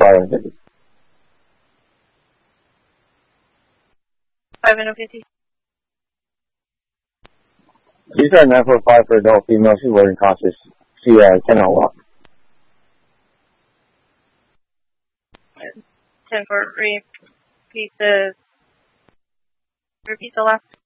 $550. 550. She's at 945 for adult female. She's working cautious. She cannot walk. 10 for repeat the last.